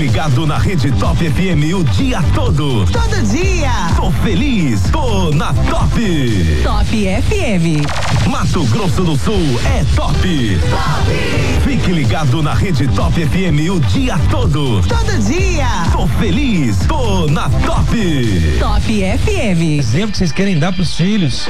Ligado na Rede Top FM o dia todo. Todo dia. Tô feliz, tô na Top. Top FM. Mato Grosso do Sul é top. Fique ligado na Rede Top FM o dia todo. Todo dia. Tô feliz, tô na Top. Top FM. Exemplo que vocês querem dar pros filhos.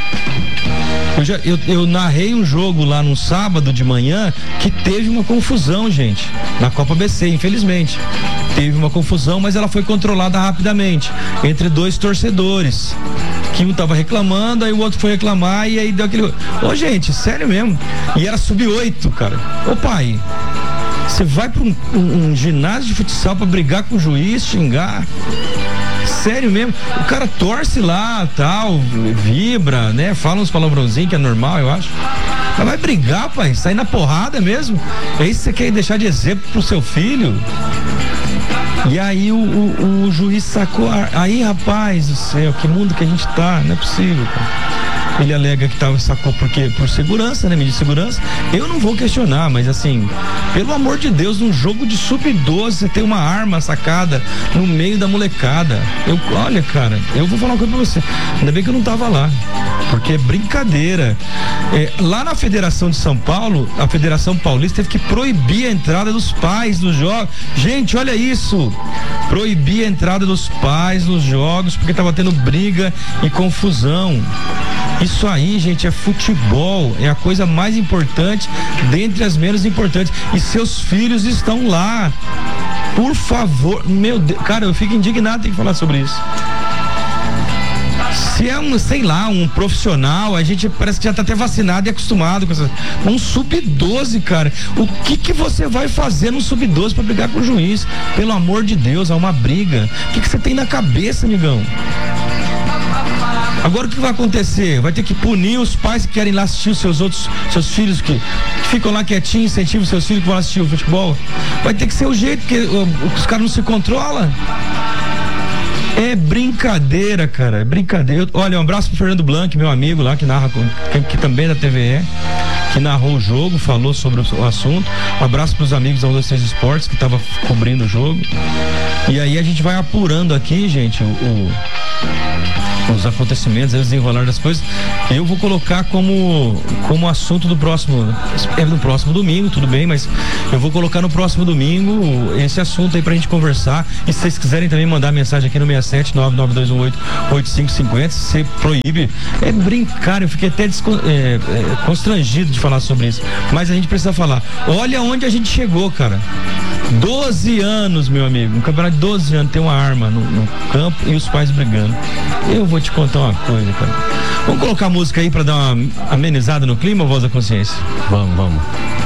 Eu narrei um jogo lá no sábado de manhã que teve uma confusão, gente, na Copa BC, infelizmente. Teve uma confusão, mas ela foi controlada rapidamente entre dois torcedores. Que um tava reclamando, aí o outro foi reclamar e aí deu aquele... Ô, gente, sério mesmo. E era sub-8, cara. Ô, pai, você vai pra um ginásio de futsal pra brigar com o juiz, xingar? Sério mesmo, o cara torce lá, tal, vibra, né? Fala uns palavrãozinhos que é normal, eu acho. Mas vai brigar, pai, sair na porrada mesmo. É isso que você quer deixar de exemplo pro seu filho? E aí o juiz sacou, aí rapaz do céu, que mundo que a gente tá, não é possível, cara. Ele alega que sacou por segurança, né? Medida de segurança. Eu não vou questionar, mas assim, pelo amor de Deus, num jogo de sub-12, você tem uma arma sacada no meio da molecada. Olha, cara, eu vou falar uma coisa pra você. Ainda bem que eu não tava lá, porque é brincadeira. Lá na Federação de São Paulo, a Federação Paulista teve que proibir a entrada dos pais nos jogos. Gente, olha isso. Proibir a entrada dos pais nos jogos, porque tava tendo briga e confusão. Isso aí, gente, é futebol, é a coisa mais importante dentre as menos importantes. E seus filhos estão lá. Por favor, meu Deus, cara, eu fico indignado em falar sobre isso. Se é um profissional, a gente parece que já tá até vacinado e acostumado com essa. Um sub-12, cara. O que você vai fazer no sub-12 pra brigar com o juiz? Pelo amor de Deus, há uma briga. O que você tem na cabeça, amigão? Agora o que vai acontecer? Vai ter que punir os pais que querem lá assistir seus filhos que ficam lá quietinhos, incentivam seus filhos que vão assistir o futebol. Vai ter que ser o jeito, porque os caras não se controlam. É brincadeira, cara, é brincadeira. Olha, um abraço pro Fernando Blanc, meu amigo lá, que narra, que também é da TVE, que narrou o jogo, falou sobre o assunto. Um abraço pros amigos da 123 Esportes, que tava cobrindo o jogo. E aí a gente vai apurando aqui, gente, os acontecimentos, o desenrolar das coisas. Eu vou colocar como assunto do próximo domingo, tudo bem, mas eu vou colocar no próximo domingo esse assunto aí pra gente conversar. E se vocês quiserem também mandar mensagem aqui no 67992188550, se proíbe, é brincar. Eu fiquei até constrangido de falar sobre isso, mas a gente precisa falar. Olha onde a gente chegou, cara. 12 anos, meu amigo, um campeonato de 12 anos, tem uma arma no campo e os pais brigando. Eu vou te contar uma coisa, cara. Vamos colocar a música aí pra dar uma amenizada no clima, Voz da Consciência? Vamos.